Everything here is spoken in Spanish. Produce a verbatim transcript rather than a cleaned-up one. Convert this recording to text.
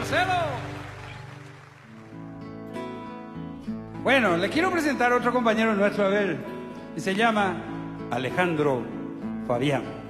Marcelo. Bueno, le quiero presentar a otro compañero nuestro, a ver, y se llama Alejandro Fabián.